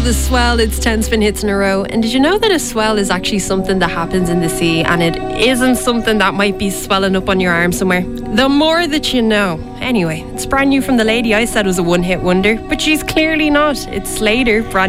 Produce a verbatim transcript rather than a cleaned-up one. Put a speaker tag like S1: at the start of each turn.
S1: The Swell, it's ten spin hits in a row. And did you know that a swell is actually something that happens in the sea, and it isn't something that might be swelling up on your arm somewhere? The more that you know. Anyway, it's brand new from the lady I said was a one-hit wonder, but she's clearly not. It's Slater, brand